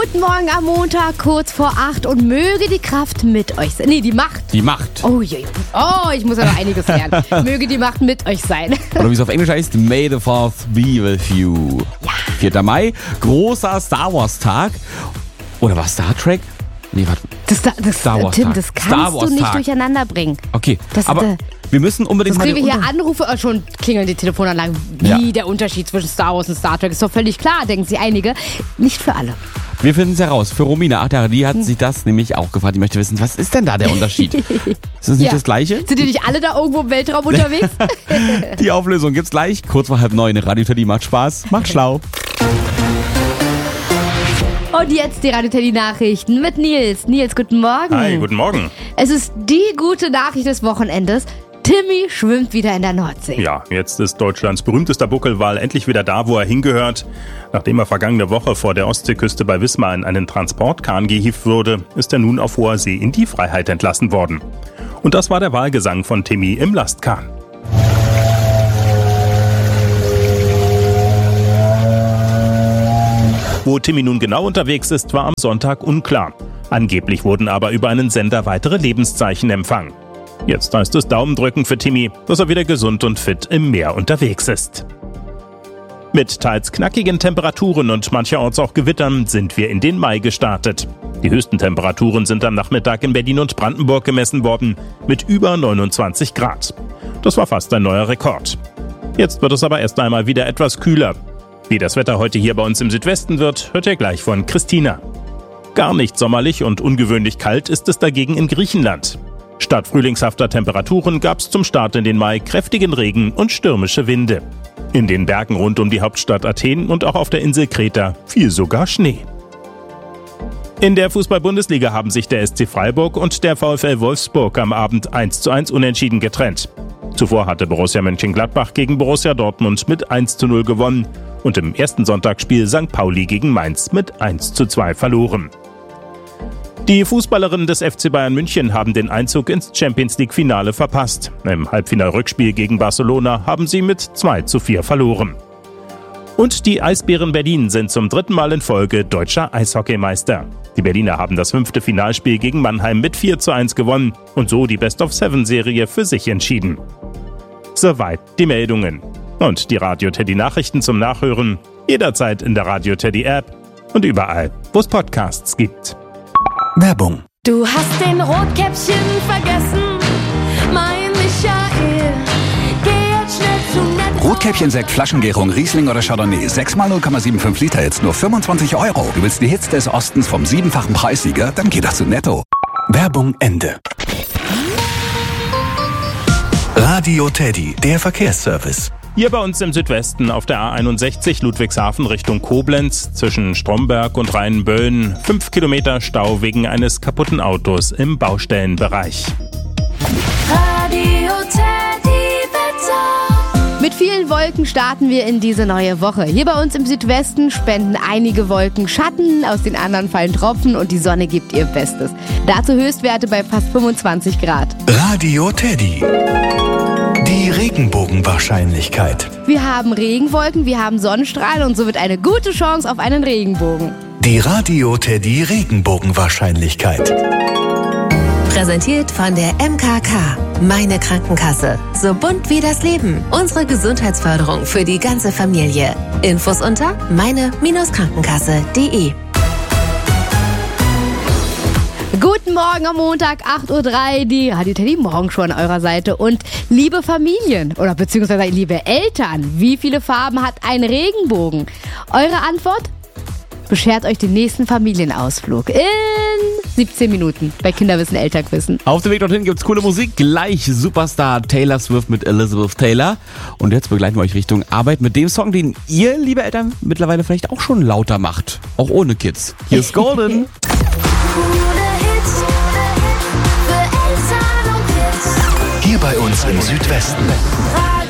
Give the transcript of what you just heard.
Guten Morgen am Montag, kurz vor 8 und möge die Kraft mit euch sein. Nee, die Macht. Die Macht. Oh je. Oh, ich muss ja noch einiges lernen. Möge die Macht mit euch sein. Oder wie es auf Englisch heißt, May the 4th be with you. Ja. 4. Mai, großer Star Wars Tag. Oder war Star Trek? Nee, warte. Star Wars Tim, Tag. das Star kannst Wars du nicht Tag. durcheinander bringen. Okay, Das, aber wir müssen unbedingt Sonst mal kriegen wir hier Anrufe, schon klingeln die Telefonanlagen. Wie der Unterschied zwischen Star Wars und Star Trek ist doch völlig klar, denken sich einige. Nicht für alle. Wir finden es heraus. Für Romina, 8 Jahre, die hat sich das nämlich auch gefragt. Die möchte wissen, was ist denn da der Unterschied? Ist das nicht das Gleiche? Sind die nicht alle da irgendwo im Weltraum unterwegs? Die Auflösung gibt's gleich. Kurz vor 8:30. Radio Teddy macht Spaß. Macht schlau. Und jetzt die Radio Teddy Nachrichten mit Nils. Nils, guten Morgen. Hi, guten Morgen. Es ist die gute Nachricht des Wochenendes. Timmy schwimmt wieder in der Nordsee. Ja, jetzt ist Deutschlands berühmtester Buckelwal endlich wieder da, wo er hingehört. Nachdem er vergangene Woche vor der Ostseeküste bei Wismar in einen Transportkahn gehievt wurde, ist er nun auf hoher See in die Freiheit entlassen worden. Und das war der Walgesang von Timmy im Lastkahn. Wo Timmy nun genau unterwegs ist, war am Sonntag unklar. Angeblich wurden aber über einen Sender weitere Lebenszeichen empfangen. Jetzt heißt es Daumen drücken für Timmy, dass er wieder gesund und fit im Meer unterwegs ist. Mit teils knackigen Temperaturen und mancherorts auch Gewittern sind wir in den Mai gestartet. Die höchsten Temperaturen sind am Nachmittag in Berlin und Brandenburg gemessen worden, mit über 29 Grad. Das war fast ein neuer Rekord. Jetzt wird es aber erst einmal wieder etwas kühler. Wie das Wetter heute hier bei uns im Südwesten wird, hört ihr gleich von Christina. Gar nicht sommerlich und ungewöhnlich kalt ist es dagegen in Griechenland. Statt frühlingshafter Temperaturen gab es zum Start in den Mai kräftigen Regen und stürmische Winde. In den Bergen rund um die Hauptstadt Athen und auch auf der Insel Kreta fiel sogar Schnee. In der Fußball-Bundesliga haben sich der SC Freiburg und der VfL Wolfsburg am Abend 1:1 unentschieden getrennt. Zuvor hatte Borussia Mönchengladbach gegen Borussia Dortmund mit 1:0 gewonnen und im ersten Sonntagsspiel St. Pauli gegen Mainz mit 1:2 verloren. Die Fußballerinnen des FC Bayern München haben den Einzug ins Champions-League-Finale verpasst. Im Halbfinal-Rückspiel gegen Barcelona haben sie mit 2:4 verloren. Und die Eisbären Berlin sind zum 3. Mal in Folge deutscher Eishockeymeister. Die Berliner haben das 5. Finalspiel gegen Mannheim mit 4:1 gewonnen und so die Best-of-7-Serie für sich entschieden. Soweit die Meldungen. Und die Radio Teddy Nachrichten zum Nachhören jederzeit in der Radio Teddy App und überall, wo es Podcasts gibt. Werbung. Du hast den Rotkäppchen vergessen, mein Michael. Geh jetzt schnell zu Netto. Rotkäppchen, Sekt, Flaschengärung, Riesling oder Chardonnay. 6x 0,75 Liter, jetzt nur 25 €. Du willst die Hits des Ostens vom 7-fachen Preissieger? Dann geh doch zu Netto. Werbung Ende. Radio Teddy, der Verkehrsservice. Hier bei uns im Südwesten auf der A61 Ludwigshafen Richtung Koblenz zwischen Stromberg und Rheinböllen 5 Kilometer Stau wegen eines kaputten Autos im Baustellenbereich. Radio Teddy Wetter. Mit vielen Wolken starten wir in diese neue Woche. Hier bei uns im Südwesten spenden einige Wolken Schatten, aus den anderen fallen Tropfen und die Sonne gibt ihr Bestes. Dazu Höchstwerte bei fast 25 Grad. Radio Teddy. Die Regenbogenwahrscheinlichkeit. Wir haben Regenwolken, wir haben Sonnenstrahlen und so wird eine gute Chance auf einen Regenbogen. Die Radio Teddy Regenbogenwahrscheinlichkeit. Präsentiert von der MKK. Meine Krankenkasse. So bunt wie das Leben. Unsere Gesundheitsförderung für die ganze Familie. Infos unter meine-krankenkasse.de. Guten Morgen am Montag, 8:03 Uhr, die Radio Teddy Morgenshow an eurer Seite. Und liebe Familien oder beziehungsweise liebe Eltern, wie viele Farben hat ein Regenbogen? Eure Antwort? Beschert euch den nächsten Familienausflug in 17 Minuten bei Kinderwissen Elternquissen. Auf dem Weg dorthin gibt's coole Musik. Gleich Superstar Taylor Swift mit Elizabeth Taylor. Und jetzt begleiten wir euch Richtung Arbeit mit dem Song, den ihr, liebe Eltern, mittlerweile vielleicht auch schon lauter macht. Auch ohne Kids. Hier ist Golden. Hier bei uns im Südwesten.